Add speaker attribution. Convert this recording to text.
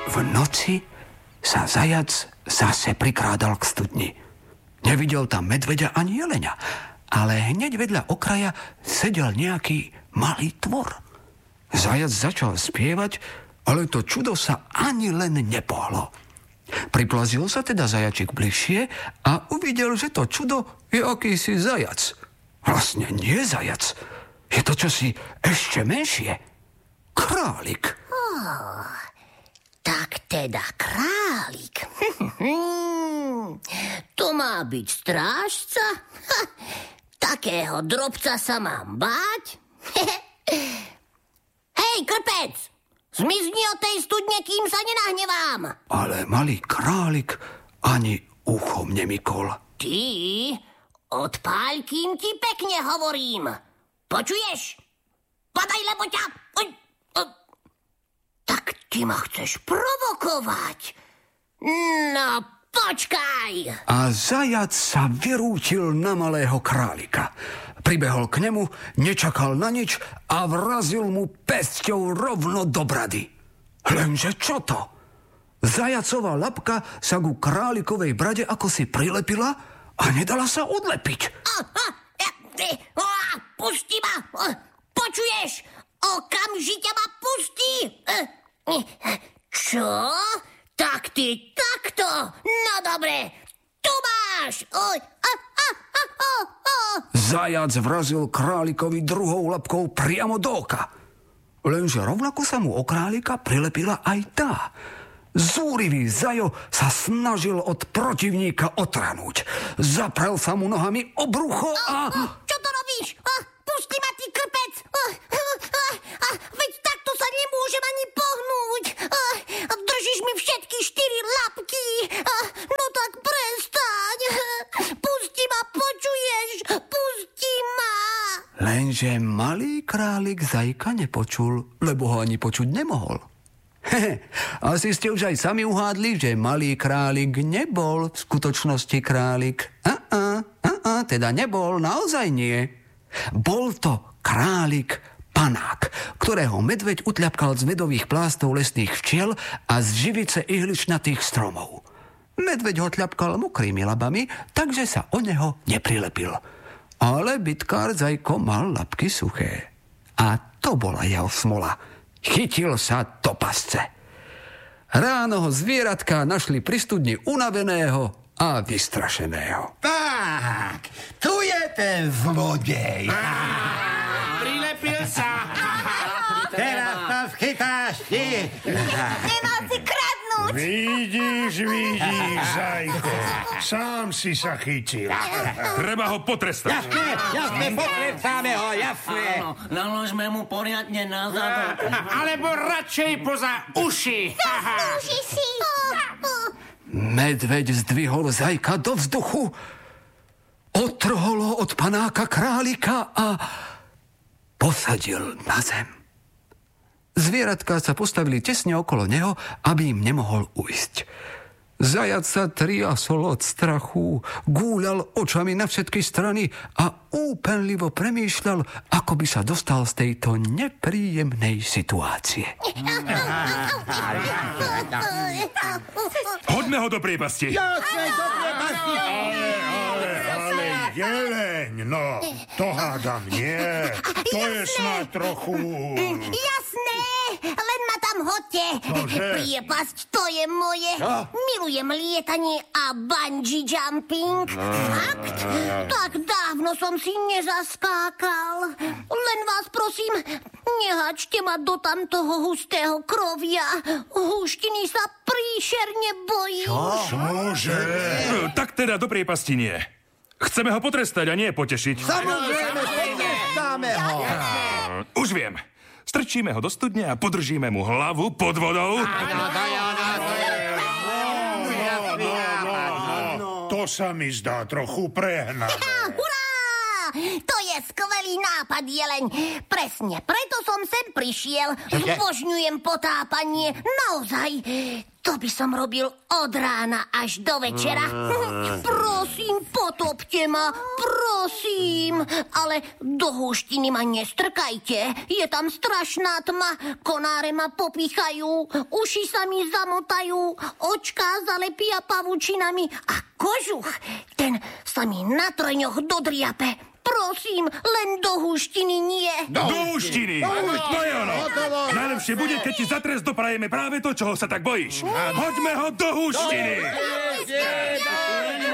Speaker 1: V noci sa zajac zase prikrádal k studni. Nevidel tam medveďa ani jeleňa, ale hneď vedľa okraja sedel nejaký malý tvor. Zajac začal spievať, ale to čudo sa ani len nepohlo. Priplazil sa teda zajačik bližšie a uvidel, že to čudo je akýsi zajac. Vlastne nie zajac. Je to čosi ešte menšie. Králik.
Speaker 2: Tak teda králik. To má byť strážca? Takého drobca sa mám báť? Hej, krpec! Zmizni od tej studne, kým sa nenahnevám.
Speaker 1: Ale malý králik ani uchom nemykol.
Speaker 2: Ty, odpáľ, kým ti pekne hovorím. Počuješ? Padaj, lebo ťa... Tak ty ma chceš provokovať. No, počkaj.
Speaker 1: A zajac sa vyrútil na malého králika. Pribehol k nemu, nečakal na nič a vrazil mu pesťou rovno do brady. Lenže čo to? Zajacová labka sa ku králikovej brade ako si prilepila a nedala sa odlepiť.
Speaker 2: Pusti ma! Počuješ? Okamžite ma pusti! Čo? Tak ty takto? No dobre, tu máš!
Speaker 1: Zajac vrazil králikovi druhou labkou priamo do oka. Lenže rovnako sa mu o králika prilepila aj tá. Zúrivý Zajo sa snažil od protivníka otrhnúť. Zaprel sa mu nohami o brucho a...
Speaker 2: Čo to robíš? Pusti ma, ty krpec! Veď takto sa nemôžem ani pohnúť. Držíš mi všetky 4 labky. No tak prestaň. Pusti ma, počuješ? Pusti ma.
Speaker 1: Lenže malý králik Zajka nepočul, lebo ho ani počuť nemohol. Asi ste už aj sami uhádli, že malý králik nebol v skutočnosti králik. Teda nebol, naozaj nie. Bol to králik panák, ktorého medveď utľapkal z medových plástov lesných včiel a z živice ihličnatých stromov. Medveď ho tľapkal mokrými labami, takže sa o neho neprilepil. Ale bytkár Zajko mal labky suché. A to bola jeho smola. Chytil sa do pasce. Ráno ho zvieratka našli pri studni unaveného a vystrašeného.
Speaker 3: Tak, tu je ten zlodej.
Speaker 4: Prilepil sa.
Speaker 3: Teraz nás chytáš ty.
Speaker 2: Nemal si kradnúť.
Speaker 4: Vidíš, Zajko. Sám si sa chytil.
Speaker 5: Treba ho potrestať.
Speaker 3: Jasne, potrestáme ho, jasne.
Speaker 6: Naložme mu poriadne na zadok.
Speaker 4: Alebo radšej poza uši.
Speaker 2: Zaslúži si.
Speaker 1: Medveď zdvihol Zajka do vzduchu, otrhol ho od panáka králika a posadil na zem. Zvieratka sa postavili tesne okolo neho, aby im nemohol ujsť. Zajac sa triasol od strachu, gúľal očami na všetky strany a úpenlivo premýšľal, ako by sa dostal z tejto nepríjemnej situácie.
Speaker 5: Hodme ho do priepasti.
Speaker 3: Jasne, do priepasti.
Speaker 4: Ale jeleň, no, to hádam nie. To je snáď trochu...
Speaker 2: Jasné, len ma tam hodte. Priepasť, to je moje. Milujem lietanie a bungee jumping. Fakt? Tak dávno som si nezaskákal. Len vás prosím, nehačte ma do tamtoho hustého krovia. Húštiny sa príšerne bojím.
Speaker 4: Čože?
Speaker 5: Tak teda do priepasti nie. Chceme ho potrestať a nie potešiť.
Speaker 3: Samozrejme, potrestáme ho.
Speaker 5: Už viem. Strčíme ho do studne a podržíme mu hlavu pod vodou.
Speaker 4: To sa mi zdá trochu prehnané.
Speaker 2: Hurá! To je skvelý nápad, jeleň. Presne preto som sem prišiel. Zbožňujem potápanie. Naozaj. To by som robil od rána až do večera. Prosím, potopte ma, prosím. Ale do húštiny ma nestrkajte. Je tam strašná tma, konáre ma popíchajú, uši sa mi zamotajú, očká zalepia pavučinami a kožuch, ten sa mi na trňoch dodriape. Prosím, len do húštiny nie.
Speaker 5: Do húštiny! To je ono! Najlepšie bude, keď ti za trest doprajeme práve to, čoho sa tak bojíš. Hoďme ho do húštiny!